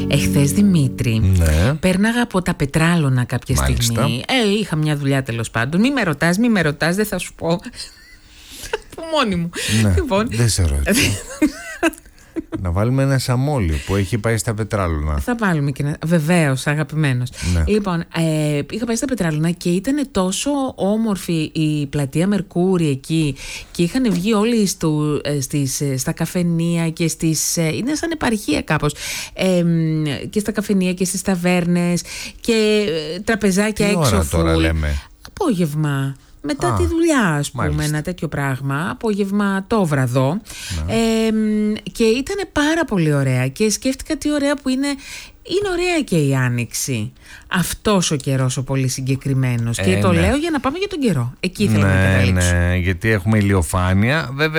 Εχθές, Δημήτρη, Ναι. πέρναγα από τα Πετράλωνα κάποια στιγμή. Είχα μια δουλειά, τέλος πάντων. Μη με ρωτάς, δεν θα σου πω. Από μόνη μου. Ναι. Λοιπόν, δεν σε ρωτήσω. Να βάλουμε ένα Σαμόλιο που έχει πάει στα Πετράλωνα. θα βάλουμε και ένα. Βεβαίως, αγαπημένος. Ναι. Λοιπόν, είχα πάει στα Πετράλωνα και ήταν τόσο όμορφη η πλατεία Μερκούρι εκεί και είχαν βγει όλοι στα καφενεία και είναι σαν επαρχία κάπως. Και στα καφενεία και στις ταβέρνες και τραπεζάκια Τι έξω. ώρα τώρα λέμε? Απόγευμα. Μετά τη δουλειά, ας πούμε, μάλιστα. ένα τέτοιο πράγμα. Απόγευμα το βραδό. Και ήταν πάρα πολύ ωραία. Και σκέφτηκα τι ωραία που είναι. Είναι ωραία και η Άνοιξη. Αυτός ο καιρός ο πολύ συγκεκριμένος. Και το λέω για να πάμε για τον καιρό. Εκεί θέλω να καταλήξω. Ναι, γιατί έχουμε ηλιοφάνεια. Βέβαια.